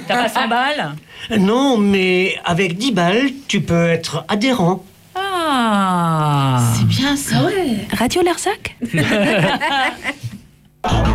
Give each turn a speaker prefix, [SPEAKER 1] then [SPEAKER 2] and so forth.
[SPEAKER 1] T'as pas 100 balles?
[SPEAKER 2] Non, mais avec 10 balles, tu peux être adhérent.
[SPEAKER 1] Ah.
[SPEAKER 3] C'est bien ça.
[SPEAKER 4] Radio Larzac.